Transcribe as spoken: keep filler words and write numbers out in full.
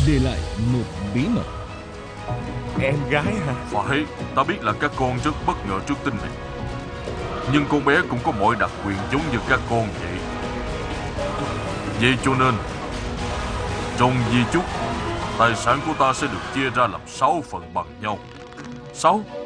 để lại một bí mật. Em gái hả? Phải, ta biết là các con rất bất ngờ trước tin này, nhưng con bé cũng có mọi đặc quyền giống như các con vậy. Vậy cho nên, trong di chúc, tài sản của ta sẽ được chia ra làm sáu phần bằng nhau. Sáu